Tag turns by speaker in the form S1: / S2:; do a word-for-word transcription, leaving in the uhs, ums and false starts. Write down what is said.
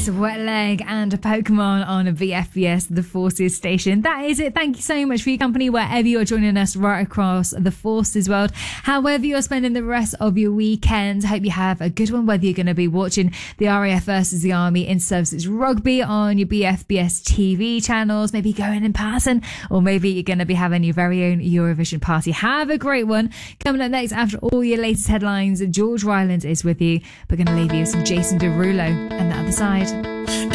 S1: Yes, Wet Leg and Pokemon on a V F B S, the Forces station. That is it. Thank you so much for your company wherever you're joining us right across the Forces world. However you're spending the rest of your weekend, hope you have a good one, whether you're going to be watching the R A F versus the Army in Services Rugby on your B F B S T V channels, maybe going in person, or maybe you're going to be having your very own Eurovision party. Have a great one. Coming up next, after all your latest headlines, George Ryland is with you. We're going to leave you with some Jason Derulo and The Other Side.